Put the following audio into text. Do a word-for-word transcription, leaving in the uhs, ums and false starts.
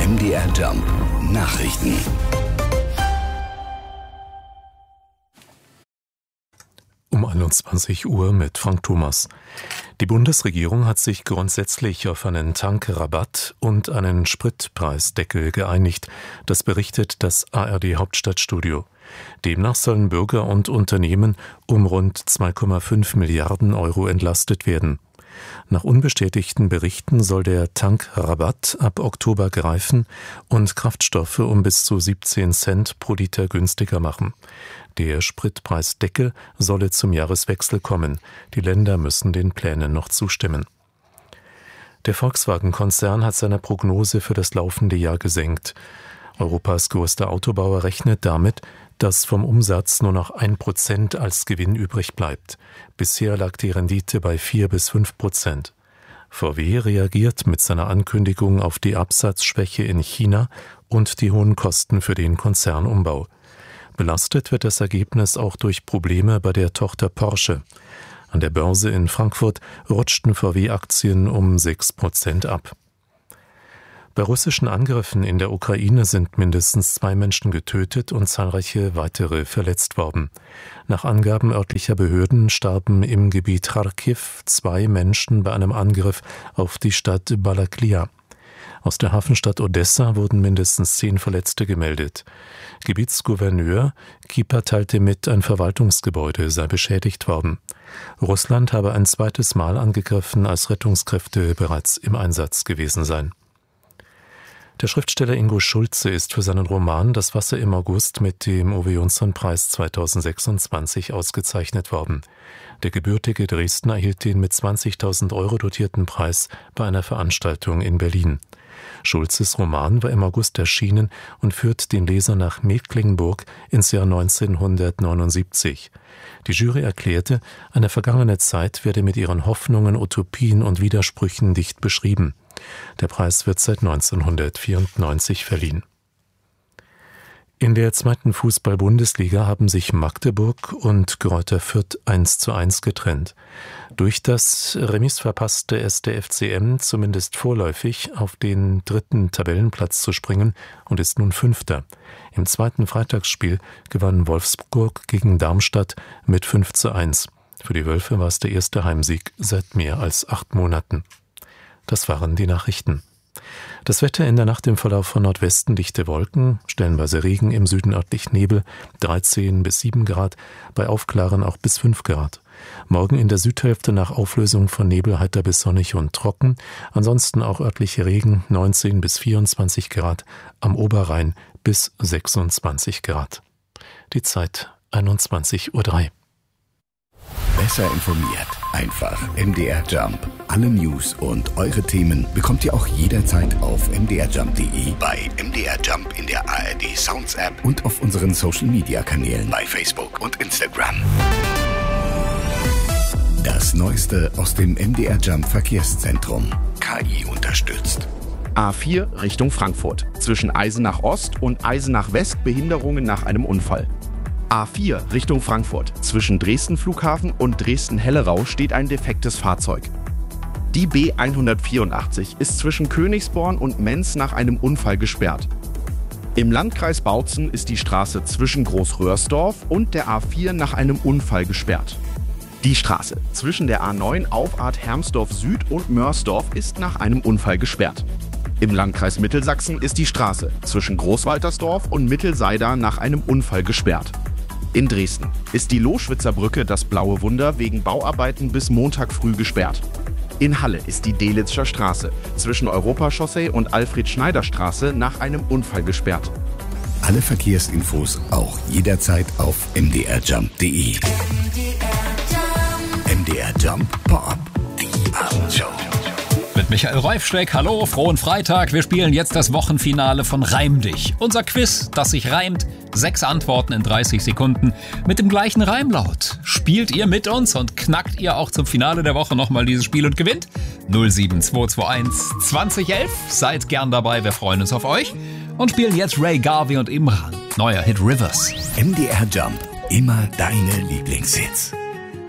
M D R Jump Nachrichten. Um einundzwanzig Uhr mit Frank Thomas. Die Bundesregierung hat sich grundsätzlich auf einen Tankrabatt und einen Spritpreisdeckel geeinigt. Das berichtet das A R D Hauptstadtstudio. Demnach sollen Bürger und Unternehmen um rund zwei Komma fünf Milliarden Euro entlastet werden. Nach unbestätigten Berichten soll der Tankrabatt ab Oktober greifen und Kraftstoffe um bis zu siebzehn Cent pro Liter günstiger machen. Der Spritpreisdeckel solle zum Jahreswechsel kommen. Die Länder müssen den Plänen noch zustimmen. Der Volkswagen-Konzern hat seine Prognose für das laufende Jahr gesenkt. Europas größter Autobauer rechnet damit, dass vom Umsatz nur noch ein Prozent als Gewinn übrig bleibt. Bisher lag die Rendite bei vier bis fünf Prozent. V W reagiert mit seiner Ankündigung auf die Absatzschwäche in China und die hohen Kosten für den Konzernumbau. Belastet wird das Ergebnis auch durch Probleme bei der Tochter Porsche. An der Börse in Frankfurt rutschten V W-Aktien um sechs Prozent ab. Bei russischen Angriffen in der Ukraine sind mindestens zwei Menschen getötet und zahlreiche weitere verletzt worden. Nach Angaben örtlicher Behörden starben im Gebiet Charkiw zwei Menschen bei einem Angriff auf die Stadt Balaklia. Aus der Hafenstadt Odessa wurden mindestens zehn Verletzte gemeldet. Gebietsgouverneur Kipa teilte mit, ein Verwaltungsgebäude sei beschädigt worden. Russland habe ein zweites Mal angegriffen, als Rettungskräfte bereits im Einsatz gewesen seien. Der Schriftsteller Ingo Schulze ist für seinen Roman »Das Wasser im August« mit dem Uwe-Jonsson-Preis zweitausendsechsundzwanzig ausgezeichnet worden. Der gebürtige Dresdner erhielt den mit zwanzigtausend Euro dotierten Preis bei einer Veranstaltung in Berlin. Schulzes Roman war im August erschienen und führt den Leser nach Mecklenburg ins Jahr neunzehnhundertneunundsiebzig. Die Jury erklärte, eine vergangene Zeit werde mit ihren Hoffnungen, Utopien und Widersprüchen dicht beschrieben. Der Preis wird seit neunzehnhundertvierundneunzig verliehen. In der zweiten Fußball-Bundesliga haben sich Magdeburg und Greuther Fürth eins zu eins getrennt. Durch das Remis verpasste es der F C M zumindest vorläufig auf den dritten Tabellenplatz zu springen und ist nun Fünfter. Im zweiten Freitagsspiel gewann Wolfsburg gegen Darmstadt mit fünf zu eins. Für die Wölfe war es der erste Heimsieg seit mehr als acht Monaten. Das waren die Nachrichten. Das Wetter in der Nacht im Verlauf von Nordwesten dichte Wolken, stellenweise Regen, im Süden örtlich Nebel, dreizehn bis sieben Grad, bei Aufklaren auch bis fünf Grad. Morgen in der Südhälfte nach Auflösung von Nebel heiter bis sonnig und trocken, ansonsten auch örtliche Regen, neunzehn bis vierundzwanzig Grad, am Oberrhein bis sechsundzwanzig Grad. Die Zeit einundzwanzig Uhr drei. Besser informiert. Einfach M D R Jump. Alle News und eure Themen bekommt ihr auch jederzeit auf m d r jump punkt d e, bei M D R Jump in der A R D Sounds App und auf unseren Social Media Kanälen bei Facebook und Instagram. Das Neueste aus dem M D R Jump Verkehrszentrum. K I unterstützt. A vier Richtung Frankfurt. Zwischen Eisenach Ost und Eisenach West Behinderungen nach einem Unfall. A vier Richtung Frankfurt. Zwischen Dresden Flughafen und Dresden-Hellerau steht ein defektes Fahrzeug. Die B hundertvierundachtzig ist zwischen Königsborn und Menz nach einem Unfall gesperrt. Im Landkreis Bautzen ist die Straße zwischen Großröhrsdorf und der A vier nach einem Unfall gesperrt. Die Straße zwischen der A neun Auffahrt Hermsdorf Süd und Mörsdorf ist nach einem Unfall gesperrt. Im Landkreis Mittelsachsen ist die Straße zwischen Großwaltersdorf und Mittelseida nach einem Unfall gesperrt. In Dresden ist die Loschwitzer Brücke, das Blaue Wunder, wegen Bauarbeiten bis Montag früh gesperrt. In Halle ist die Delitzscher Straße zwischen Europachaussee und Alfred-Schneider-Straße nach einem Unfall gesperrt. Alle Verkehrsinfos auch jederzeit auf m d r jump punkt d e. M D R Jump Pop, die Abendshow. Mit Michael Reifschreck, hallo, frohen Freitag. Wir spielen jetzt das Wochenfinale von Reim dich. Unser Quiz, das sich reimt. Sechs Antworten in dreißig Sekunden mit dem gleichen Reimlaut. Spielt ihr mit uns und knackt ihr auch zum Finale der Woche nochmal dieses Spiel und gewinnt? null sieben zwei zwei eins zwanzig elf. Seid gern dabei, wir freuen uns auf euch. Und spielen jetzt Ray Garvey und Imran. Neuer Hit Rivers. M D R Jump, immer deine Lieblingshits.